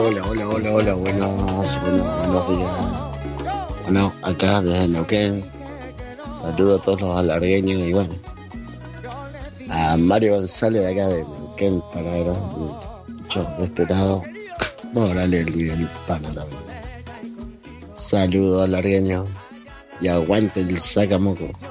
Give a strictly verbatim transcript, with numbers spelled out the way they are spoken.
Hola, hola, hola, hola, buenos, buenos, buenos días. Bueno, acá desde Neuquén, saludo a todos los alargueños y bueno, a Mario González de acá de Neuquén, paradero, yo de este lado, vamos a darle el, el pana también. Saludo alargueño y aguante el sacamoco.